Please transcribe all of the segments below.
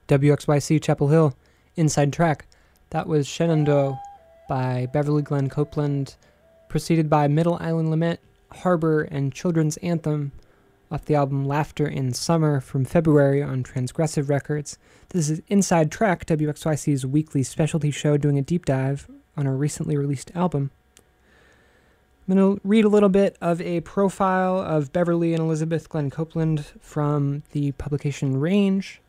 WXYC Chapel Hill, Inside Track. That was Shenandoah by Beverly Glenn Copeland, preceded by Middle Island Lament, Harbor, and Children's Anthem off the album Laughter in Summer from February on Transgressive Records. This is Inside Track, WXYC's weekly specialty show doing a deep dive on a recently released album. I'm going to read a little bit of a profile of Beverly and Elizabeth Glenn Copeland from the publication Range.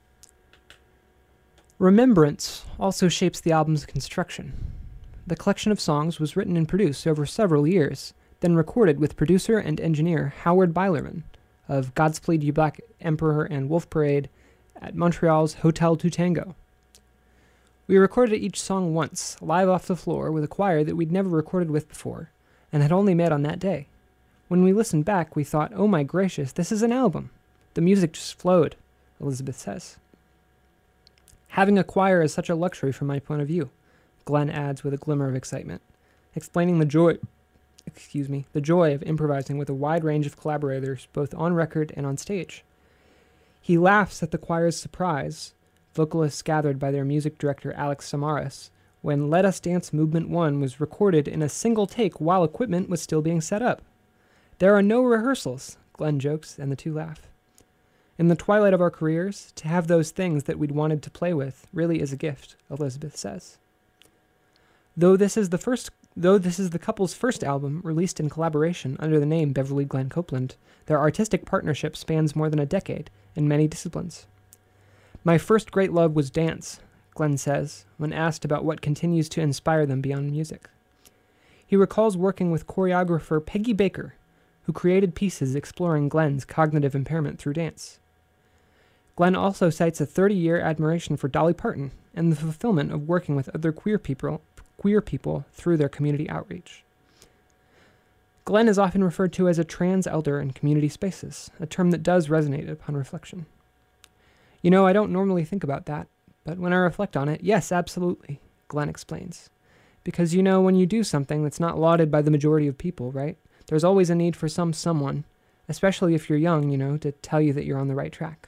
Remembrance also shapes the album's construction. The collection of songs was written and produced over several years, then recorded with producer and engineer Howard Bylerman of Godspeed You Black Emperor and Wolf Parade at Montreal's Hotel du Tango. We recorded each song once, live off the floor, with a choir that we'd never recorded with before, and had only met on that day. When we listened back, we thought, oh my gracious, this is an album. The music just flowed, Elizabeth says. Having a choir is such a luxury from my point of view, Glenn adds with a glimmer of excitement, explaining the joy of improvising with a wide range of collaborators, both on record and on stage. He laughs at the choir's surprise, vocalists gathered by their music director Alex Samaras, when Let Us Dance Movement 1 was recorded in a single take while equipment was still being set up. There are no rehearsals, Glenn jokes, and the two laugh. In the twilight of our careers, to have those things that we'd wanted to play with really is a gift, Elizabeth says. Though this is the couple's first album released in collaboration under the name Beverly Glenn Copeland, their artistic partnership spans more than a decade in many disciplines. My first great love was dance, Glenn says, when asked about what continues to inspire them beyond music. He recalls working with choreographer Peggy Baker, who created pieces exploring Glenn's cognitive impairment through dance. Glenn also cites a 30-year admiration for Dolly Parton and the fulfillment of working with other queer people through their community outreach. Glenn is often referred to as a trans elder in community spaces, a term that does resonate upon reflection. You know, I don't normally think about that, but when I reflect on it, yes, absolutely, Glenn explains. Because you know, when you do something that's not lauded by the majority of people, right? There's always a need for someone, especially if you're young, to tell you that you're on the right track.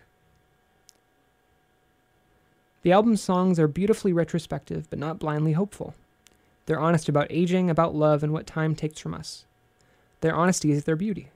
The album's songs are beautifully retrospective, but not blindly hopeful. They're honest about aging, about love, and what time takes from us. Their honesty is their beauty.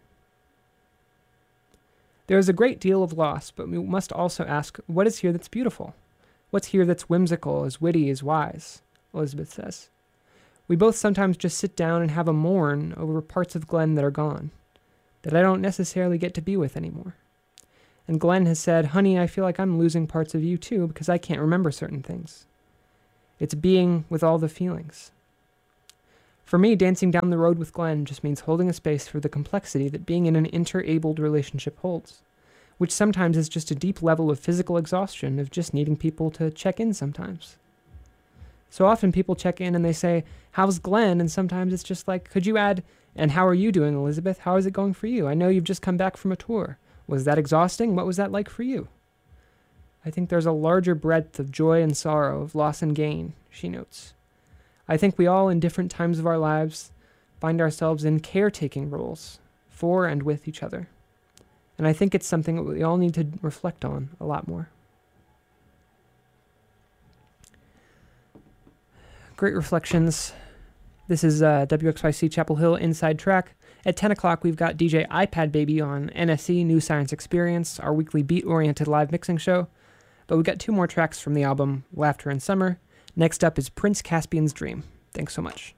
There is a great deal of loss, but we must also ask, what is here that's beautiful? What's here that's whimsical, as witty, as wise? Elizabeth says. We both sometimes just sit down and have a mourn over parts of Glenn that are gone, that I don't necessarily get to be with anymore. And Glenn has said, honey, I feel like I'm losing parts of you too because I can't remember certain things. It's being with all the feelings. For me, dancing down the road with Glenn just means holding a space for the complexity that being in an interabled relationship holds, which sometimes is just a deep level of physical exhaustion of just needing people to check in sometimes. So often people check in and they say, how's Glenn? And sometimes it's just like, could you add, and how are you doing, Elizabeth? How is it going for you? I know you've just come back from a tour. Was that exhausting? What was that like for you? I think there's a larger breadth of joy and sorrow, of loss and gain, she notes. I think we all, in different times of our lives, find ourselves in caretaking roles for and with each other. And I think it's something that we all need to reflect on a lot more. Great reflections. This is WXYC Chapel Hill Inside Track. At 10 o'clock, we've got DJ iPad Baby on NSE New Science Experience, our weekly beat-oriented live mixing show. But we've got two more tracks from the album Laughter in Summer. Next up is Prince Caspian's Dream. Thanks so much.